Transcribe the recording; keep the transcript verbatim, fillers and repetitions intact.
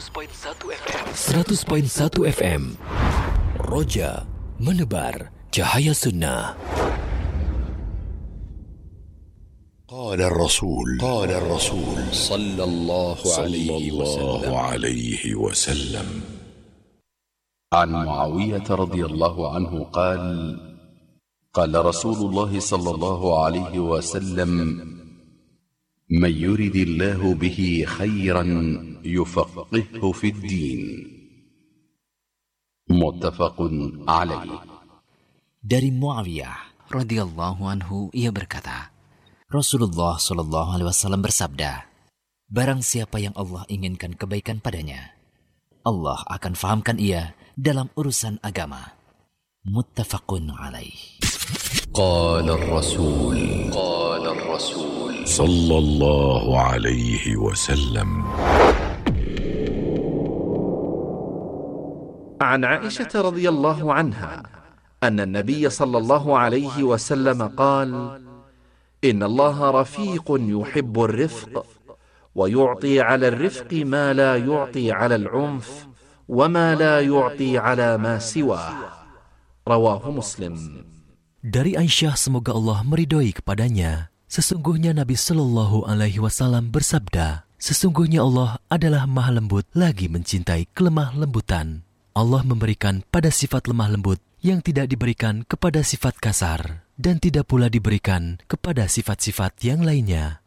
seratus koma satu F M Roja menebar cahaya sunnah. قال الرسول قال الرسول صلى الله عليه وسلم عليه وسلم عن معاوية رضي الله عنه قال قال رسول الله صلى الله عليه وسلم من يرد الله به خيرا يفقهه في الدين متفق عليه. Dari Muawiyah radhiyallahu anhu ia berkata, Rasulullah shallallahu alaihi wasallam bersabda, barang siapa yang Allah inginkan kebaikan padanya, Allah akan fahamkan ia dalam urusan agama. Muttafaqun alaih. Qala ar-rasul Qala ar-rasul sallallahu alaihi wasallam. عن عائشة رضي الله عنها أن النبي صلى الله عليه وسلم قال: إن الله رفيق يحب الرفق ويعطي على الرفق ما لا يعطي على العنف وما لا يعطي على ما سواه. رواه مسلم. Dari Aisyah, semoga Allah meridhoi kepadanya, sesungguhnya Nabi Shallallahu Alaihi Wasallam bersabda, sesungguhnya Allah adalah maha lembut lagi mencintai kelemah lembutan. Allah memberikan pada sifat lemah lembut yang tidak diberikan kepada sifat kasar, dan tidak pula diberikan kepada sifat-sifat yang lainnya.